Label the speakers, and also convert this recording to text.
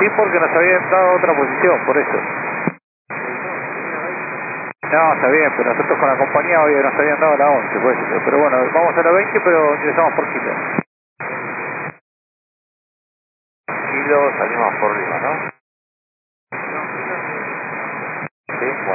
Speaker 1: Sí, porque nos habían dado otra posición, por eso. No, está bien, pero nosotros con la compañía hoy nos habían dado la 11, pues. Pero bueno, vamos a la 20, pero ingresamos por kilo.
Speaker 2: Kilo, salimos por Lima, ¿no?
Speaker 1: Sí, bueno.